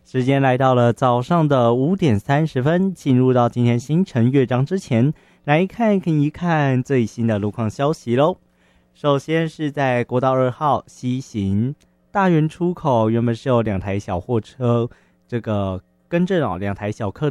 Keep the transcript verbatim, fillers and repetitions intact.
时间来到了早上的五点三十分，进入到今天星辰乐章之前，来看一看最新的路况消息咯。首先是在国道二号西行大园出口，原本是有两台小货车这个更正哦，两台小客